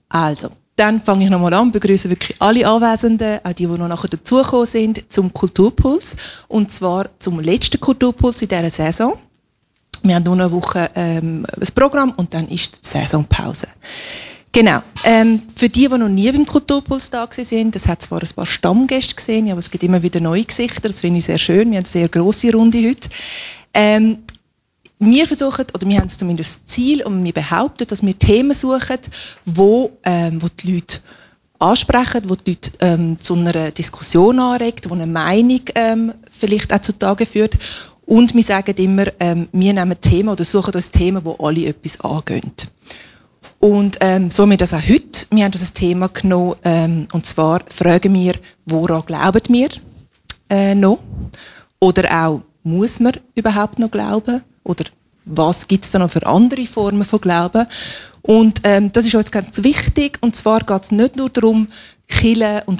Also, dann fange ich nochmal an, begrüße wirklich alle Anwesenden, auch die noch nachher dazugekommen sind, zum Kulturpuls. Und zwar zum letzten Kulturpuls in dieser Saison. Wir haben nur noch eine Woche ein Programm und dann ist die Saisonpause. Genau. Für die noch nie beim Kulturpuls da waren, das hat zwar ein paar Stammgäste gesehen, aber es gibt immer wieder neue Gesichter. Das finde ich sehr schön. Wir haben eine sehr grosse Runde heute. Wir versuchen, oder wir haben zumindest das Ziel und wir behaupten, dass wir Themen suchen, wo die Leute ansprechen, wo die Leute zu einer Diskussion anregt, wo eine Meinung vielleicht auch zutage führt. Und wir sagen immer, wir nehmen Themen oder suchen uns Themen, wo alle etwas angehen. Und so haben wir das auch heute. Wir haben uns ein Thema genommen, und zwar fragen wir, woran glauben wir noch? Oder auch, muss man überhaupt noch glauben? Oder was gibt es da noch für andere Formen von Glauben? Und das ist uns ganz wichtig. Und zwar geht es nicht nur darum, Kirche und